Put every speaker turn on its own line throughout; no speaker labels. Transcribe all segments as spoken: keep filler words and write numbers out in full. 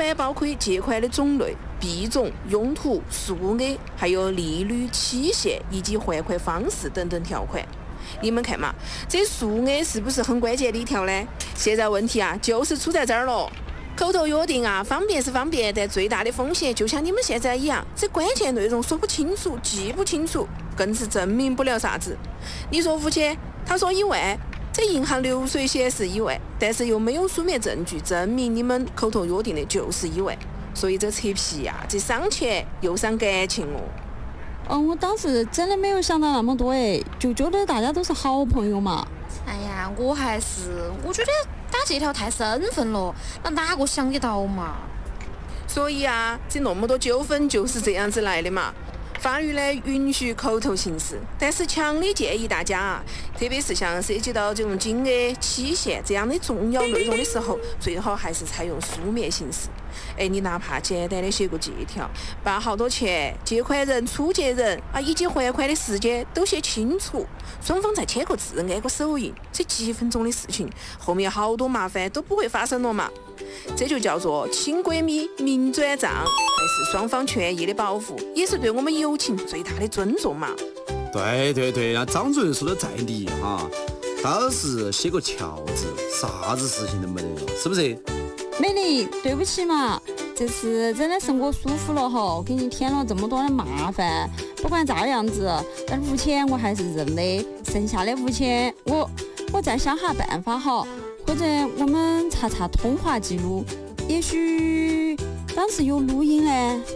般包括借款的种类、币种、用途、数额，还有利率、期限以及还款方式等等条款。你们看嘛，这数额是不是很关键的一条呢？现在问题啊，就是出在这儿了。口头约定啊，方便是方便，但最大的风险就像你们现在一样，这关键内容说不清楚、记不清楚，更是证明不了啥子。你说五千，他说一万，这银行流水显示一万，但是又没有书面证据证明你们口头约定的就是一万，所以这扯皮呀、啊，这伤钱又伤感情哦。
嗯，我当时真的没有想到那么多哎，就觉得大家都是好朋友嘛。
哎呀，我还是我觉得打这条太生分了，那哪个想得到嘛？
所以啊，这那么多纠纷就是这样子来的嘛。法律呢允许口头行事，但是强烈建议大家啊，特别是像涉及到这种金额、期限这样的重要内容的时候，最好还是采用书面形式。哎，你哪怕简单的写个借条，把好多钱、借款人、出借人啊以及还款的时间都写清楚，双方再签个字、按个手印，这几分钟的事情，后面好多麻烦都不会发生了嘛。这就叫做亲闺蜜明转账，还是双方权益的保护，也是对我们友情最大的尊重嘛。
对对对，那张主任说的在理哈，倒是写个条子，啥子事情都没得了，是不是？
美丽，对不起嘛，这次真的是我疏忽了哈，给你添了这么多的麻烦。不管咋样子，但五千我还是认的，剩下的五千我我再想下办法哈，或者我们查查通话记录，也许当时有录音呢。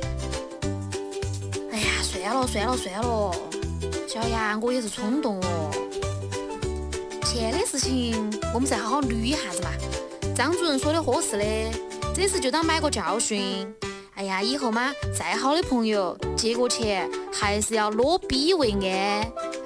哎呀，算了算了算了，小杨，我也是冲动哦。钱的事情我们再好好捋一下子嘛。张主任说的合适的，这次就当买个教训。哎呀，以后嘛，再好的朋友借过钱还是要落笔为安。